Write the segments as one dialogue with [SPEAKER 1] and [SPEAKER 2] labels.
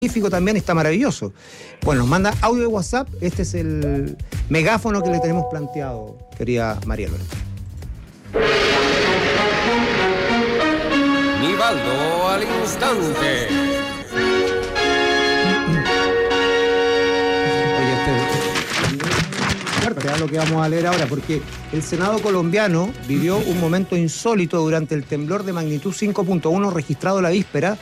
[SPEAKER 1] también está maravilloso. Bueno, nos manda audio de WhatsApp. Este es el megáfono que le tenemos planteado, querida María Lorenzo.
[SPEAKER 2] Nivaldo al instante.
[SPEAKER 1] Fuerte lo que vamos a leer ahora, porque el Senado colombiano vivió un momento insólito durante el temblor de magnitud 5.1 registrado la víspera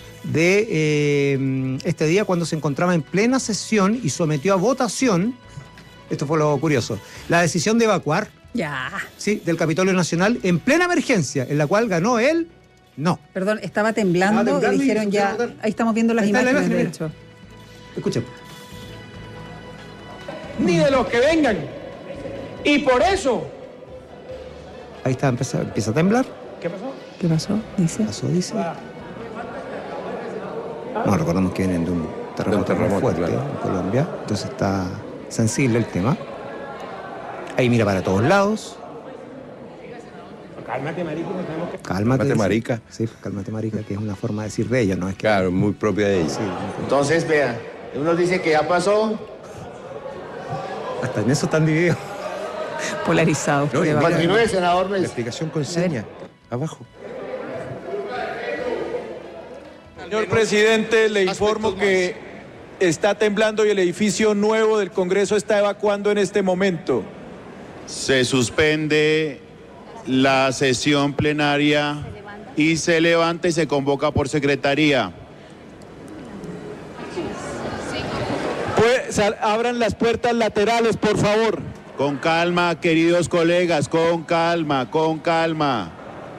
[SPEAKER 1] de este día, cuando se encontraba en plena sesión y sometió a votación, esto fue lo curioso, la decisión de evacuar del Capitolio Nacional en plena emergencia, en la cual ganó él, no.
[SPEAKER 3] Perdón, estaba temblando y dijeron ya, ahí estamos viendo las imágenes, de hecho.
[SPEAKER 1] Escuchen.
[SPEAKER 4] Ni de los que vengan. Y por eso.
[SPEAKER 1] Ahí está, empieza a temblar.
[SPEAKER 4] ¿Qué pasó?
[SPEAKER 3] ¿Qué pasó?
[SPEAKER 1] Dice. No, recordamos que vienen de un terremoto fuerte, claro, en Colombia, entonces está sensible el tema. Ahí mira para todos lados.
[SPEAKER 4] Cálmate, marica.
[SPEAKER 1] Cálmate,
[SPEAKER 5] marica.
[SPEAKER 1] Sí, cálmate, marica, que es una forma de decir de ella, ¿no? Es que,
[SPEAKER 5] claro, muy propia de ella. Sí,
[SPEAKER 6] entonces, vea, uno dice que ya pasó.
[SPEAKER 1] Hasta en eso están divididos.
[SPEAKER 3] Polarizados.
[SPEAKER 6] No, continúe, senador.
[SPEAKER 5] La explicación con seña, abajo.
[SPEAKER 7] Señor presidente, le informo que está temblando y el edificio nuevo del Congreso está evacuando en este momento.
[SPEAKER 8] Se suspende la sesión plenaria y se levanta y se convoca por secretaría.
[SPEAKER 7] Pues, abran las puertas laterales, por favor.
[SPEAKER 8] Con calma, queridos colegas, con calma, con calma.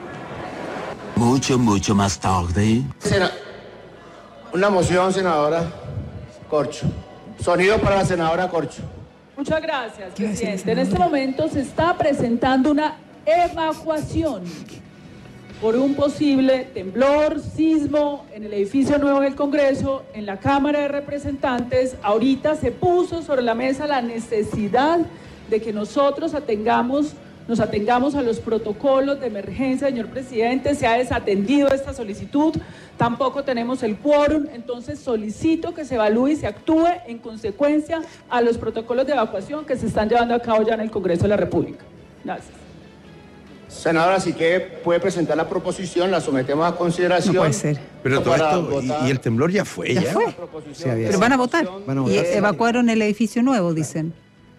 [SPEAKER 9] Mucho más tarde.
[SPEAKER 6] Una moción, senadora Corcho. Sonido para la senadora Corcho.
[SPEAKER 10] Muchas gracias, presidente. En este momento se está presentando una evacuación por un posible temblor, sismo en el edificio nuevo del Congreso, en la Cámara de Representantes. Ahorita se puso sobre la mesa la necesidad de que nosotros nos atengamos a los protocolos de emergencia, señor presidente. Se ha desatendido esta solicitud, tampoco tenemos el quórum, entonces solicito que se evalúe y se actúe en consecuencia a los protocolos de evacuación que se están llevando a cabo ya en el Congreso de la República. Gracias.
[SPEAKER 6] Senadora, así que puede presentar la proposición, la sometemos a consideración.
[SPEAKER 3] No puede ser.
[SPEAKER 5] Pero todo esto, y el temblor ya fue.
[SPEAKER 3] Ya fue.
[SPEAKER 1] Sí,
[SPEAKER 3] pero van a votar. Y evacuaron el edificio nuevo, dicen.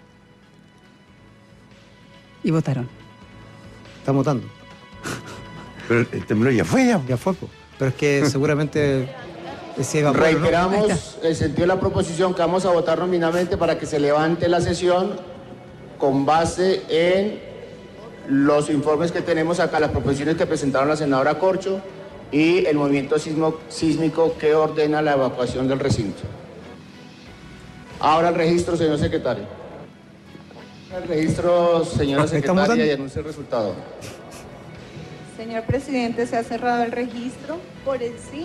[SPEAKER 3] Y votaron.
[SPEAKER 1] Están votando.
[SPEAKER 5] Pero el temblor ya fue.
[SPEAKER 1] Ya fue. Pero es que seguramente
[SPEAKER 6] reiteramos el sentido de la proposición que vamos a votar nominalmente para que se levante la sesión con base en los informes que tenemos acá, las proposiciones que presentaron la senadora Corcho y el movimiento sísmico que ordena la evacuación del recinto. Ahora el registro, señor secretario. El registro, señora secretaria, y anuncie el resultado.
[SPEAKER 11] Señor presidente, se ha cerrado el registro. Por el sí,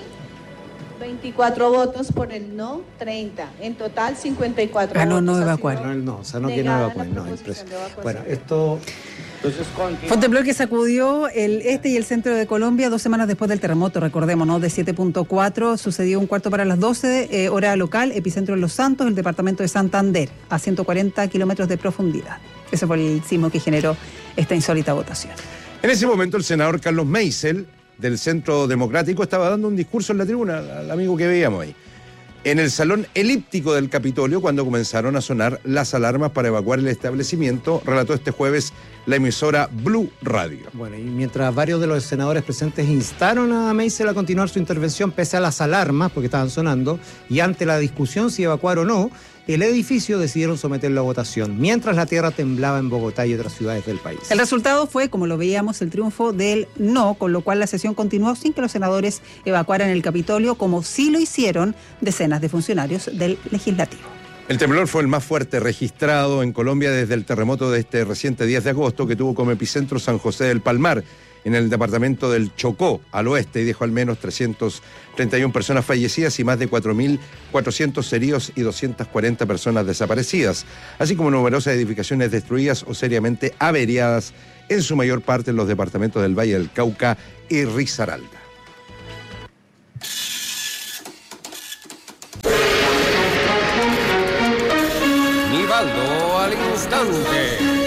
[SPEAKER 11] 24 votos, por el no, 30. En total, 54 votos.
[SPEAKER 3] No evacuaron.
[SPEAKER 1] No, o sea, no que no evacuaron. No, bueno, esto...
[SPEAKER 3] Fue un temblor que sacudió el este y el centro de Colombia 2 semanas después del terremoto, recordemos, ¿no? De 7.4, sucedió un cuarto para las 12, hora local, epicentro en Los Santos, el departamento de Santander, a 140 kilómetros de profundidad. Ese fue el sismo que generó esta insólita votación.
[SPEAKER 5] En ese momento el senador Carlos Meisel, del Centro Democrático, estaba dando un discurso en la tribuna, al amigo que veíamos ahí, en el salón elíptico del Capitolio, cuando comenzaron a sonar las alarmas para evacuar el establecimiento, relató este jueves la emisora Blue Radio.
[SPEAKER 1] Bueno, y mientras varios de los senadores presentes instaron a Meisel a continuar su intervención pese a las alarmas, porque estaban sonando, y ante la discusión si evacuar o no, el edificio decidieron someterlo a votación, mientras la tierra temblaba en Bogotá y otras ciudades del país.
[SPEAKER 3] El resultado fue, como lo veíamos, el triunfo del no, con lo cual la sesión continuó sin que los senadores evacuaran el Capitolio, como sí lo hicieron decenas de funcionarios del Legislativo.
[SPEAKER 5] El temblor fue el más fuerte registrado en Colombia desde el terremoto de este reciente 10 de agosto, que tuvo como epicentro San José del Palmar, en el departamento del Chocó, al oeste, y dejó al menos 331 personas fallecidas y más de 4.400 heridos y 240 personas desaparecidas, así como numerosas edificaciones destruidas o seriamente averiadas, en su mayor parte en los departamentos del Valle del Cauca y Risaralda.
[SPEAKER 2] Heraldo al instante.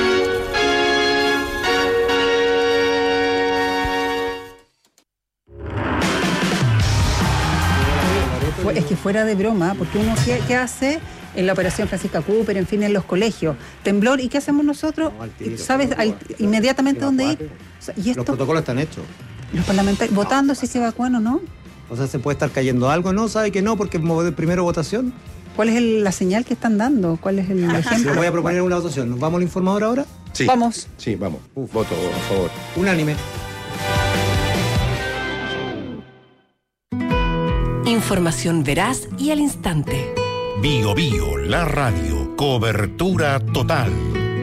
[SPEAKER 3] Es que fuera de broma, porque uno ¿qué hace en la operación Francisca Cooper, en fin, en los colegios? Temblor, ¿y qué hacemos nosotros? ¿Sabes inmediatamente dónde ir? O sea, ¿y esto?
[SPEAKER 1] Los protocolos están hechos.
[SPEAKER 3] Los parlamentarios votando si se evacúan o no.
[SPEAKER 1] O sea, ¿se puede estar cayendo algo? ¿No? ¿Sabe que no? Porque primero votación.
[SPEAKER 3] ¿Cuál es la señal que están dando? ¿Cuál es el ejemplo?
[SPEAKER 1] Le voy a proponer una votación. ¿Nos vamos al informador ahora?
[SPEAKER 5] Sí.
[SPEAKER 3] Vamos.
[SPEAKER 5] Sí, vamos. Voto a favor.
[SPEAKER 1] Unánime.
[SPEAKER 9] Información veraz y al instante.
[SPEAKER 12] Bio Bio, la radio. Cobertura total.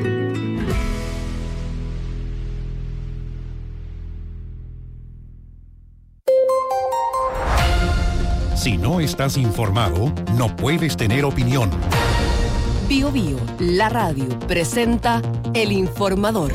[SPEAKER 12] Si no estás informado, no puedes tener opinión.
[SPEAKER 9] Bio Bio, la radio, presenta El Informador.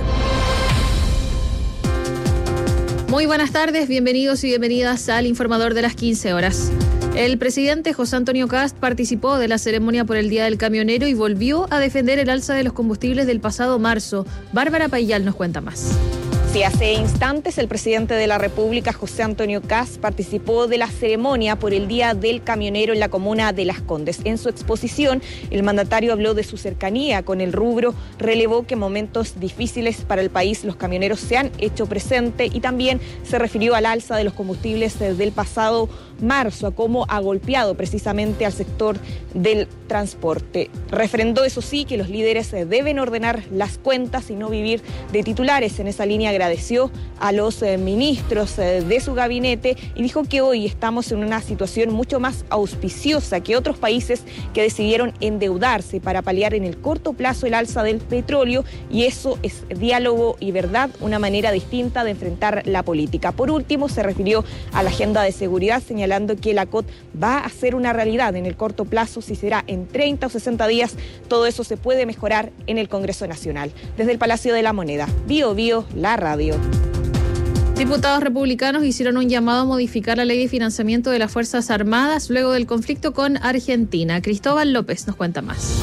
[SPEAKER 13] Muy buenas tardes, bienvenidos y bienvenidas al Informador de las 15 horas. El presidente José Antonio Kast participó de la ceremonia por el Día del Camionero y volvió a defender el alza de los combustibles del pasado marzo. Bárbara Payal nos cuenta más.
[SPEAKER 14] Sí, hace instantes el presidente de la República, José Antonio Kast, participó de la ceremonia por el Día del Camionero en la comuna de Las Condes. En su exposición, el mandatario habló de su cercanía con el rubro, relevó que en momentos difíciles para el país los camioneros se han hecho presente y también se refirió al alza de los combustibles del pasado marzo, a cómo ha golpeado precisamente al sector del transporte. Refrendó, eso sí, que los líderes deben ordenar las cuentas y no vivir de titulares. En esa línea agradeció a los ministros de su gabinete y dijo que hoy estamos en una situación mucho más auspiciosa que otros países que decidieron endeudarse para paliar en el corto plazo el alza del petróleo, y eso es diálogo y verdad, una manera distinta de enfrentar la política. Por último, se refirió a la agenda de seguridad, señalando que la COT va a ser una realidad en el corto plazo. Si será en 30 o 60 días, todo eso se puede mejorar en el Congreso Nacional. Desde el Palacio de la Moneda, Bio Bio, la radio.
[SPEAKER 13] Diputados republicanos hicieron un llamado a modificar la ley de financiamiento de las Fuerzas Armadas luego del conflicto con Argentina. Cristóbal López nos cuenta más.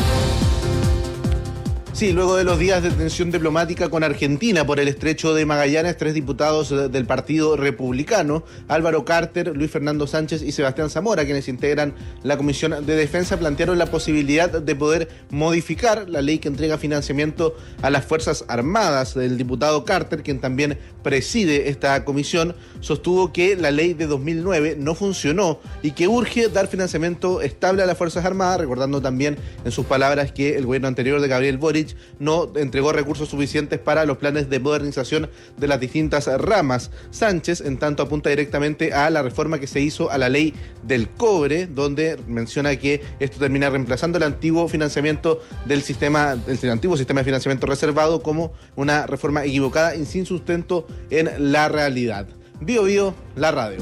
[SPEAKER 15] Sí, luego de los días de tensión diplomática con Argentina por el estrecho de Magallanes, 3 diputados del Partido Republicano, Álvaro Carter, Luis Fernando Sánchez y Sebastián Zamora, quienes integran la Comisión de Defensa, plantearon la posibilidad de poder modificar la ley que entrega financiamiento a las Fuerzas Armadas. El diputado Carter, quien también preside esta comisión, sostuvo que la ley de 2009 no funcionó y que urge dar financiamiento estable a las Fuerzas Armadas, recordando también en sus palabras que el gobierno anterior de Gabriel Boric no entregó recursos suficientes para los planes de modernización de las distintas ramas. Sánchez, en tanto, apunta directamente a la reforma que se hizo a la ley del cobre, donde menciona que esto termina reemplazando el antiguo financiamiento del antiguo sistema de financiamiento reservado como una reforma equivocada y sin sustento en la realidad. Bio Bio, la radio.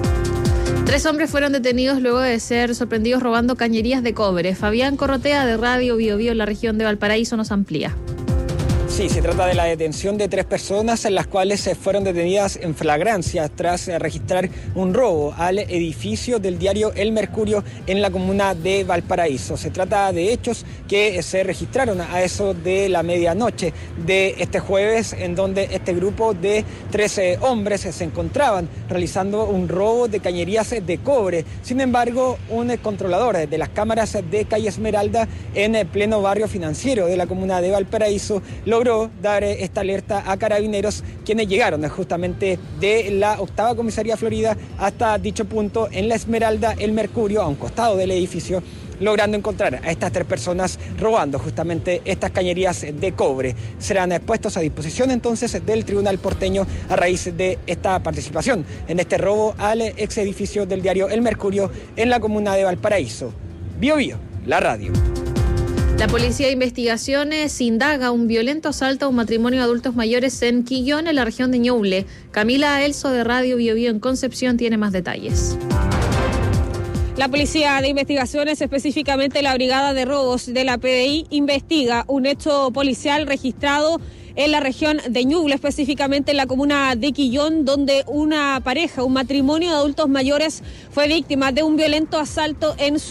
[SPEAKER 13] 3 hombres fueron detenidos luego de ser sorprendidos robando cañerías de cobre. Fabián Corrotea, de Radio Bio Bio en la región de Valparaíso, nos amplía.
[SPEAKER 16] Sí, se trata de la detención de 3 personas en las cuales fueron detenidas en flagrancia tras registrar un robo al edificio del diario El Mercurio en la comuna de Valparaíso. Se trata de hechos que se registraron a eso de la medianoche de este jueves, en donde este grupo de 13 hombres se encontraban realizando un robo de cañerías de cobre. Sin embargo, un controlador de las cámaras de Calle Esmeralda en pleno barrio financiero de la comuna de Valparaíso logró dar esta alerta a carabineros, quienes llegaron justamente de la 8ª Comisaría Florida hasta dicho punto en la Esmeralda El Mercurio, a un costado del edificio, logrando encontrar a estas 3 personas robando justamente estas cañerías de cobre. Serán puestos a disposición entonces del Tribunal Porteño a raíz de esta participación en este robo al ex edificio del diario El Mercurio en la comuna de Valparaíso. Bio Bio, la radio.
[SPEAKER 13] La Policía de Investigaciones indaga un violento asalto a un matrimonio de adultos mayores en Quillón, en la región de Ñuble. Camila Elso, de Radio Bio Bio en Concepción, tiene más detalles.
[SPEAKER 17] La Policía de Investigaciones, específicamente la Brigada de Robos de la PDI, investiga un hecho policial registrado en la región de Ñuble, específicamente en la comuna de Quillón, donde una pareja, un matrimonio de adultos mayores, fue víctima de un violento asalto en su